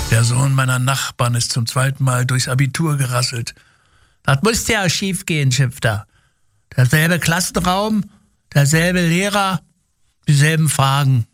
Der Sohn meiner Nachbarn ist zum 2. Mal durchs Abitur gerasselt. Das musste ja schief gehen, schimpft er. Derselbe Klassenraum, derselbe Lehrer, dieselben Fragen.